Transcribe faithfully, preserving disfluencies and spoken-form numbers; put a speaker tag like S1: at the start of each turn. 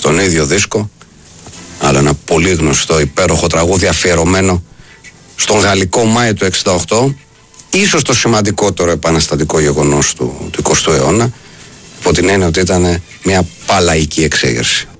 S1: στον ίδιο δίσκο, αλλά ένα πολύ γνωστό υπέροχο τραγούδι αφιερωμένο στον γαλλικό Μάη του εξήντα οκτώ, ίσως το σημαντικότερο επαναστατικό γεγονός του, του εικοστού αιώνα, υπό την έννοια ότι ήταν μια παλαϊκή εξέγερση.